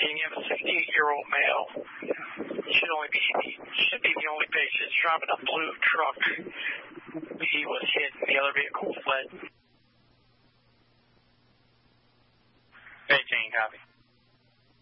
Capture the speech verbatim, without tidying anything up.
seventeen. You have a sixty-eight-year-old male. Should only be should be the only patient. He's driving a blue truck. He was hit and the other vehicle fled. eighteen, copy.